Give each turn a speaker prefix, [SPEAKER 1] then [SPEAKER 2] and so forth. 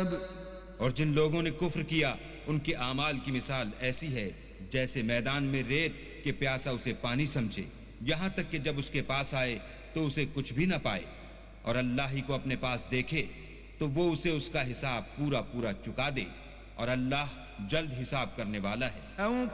[SPEAKER 1] और जिन लोगों ने कुफ्र किया उनके आमाल की मिसाल ऐसी है जैसे मैदान में रेत के प्यासा उसे पानी समझे, यहाँ तक कि जब उसके पास आए तो उसे कुछ भी न पाए, और अल्लाह ही को अपने पास देखे तो वो उसे उसका हिसाब पूरा पूरा चुका दे, और अल्लाह जल्द हिसाब करने वाला है।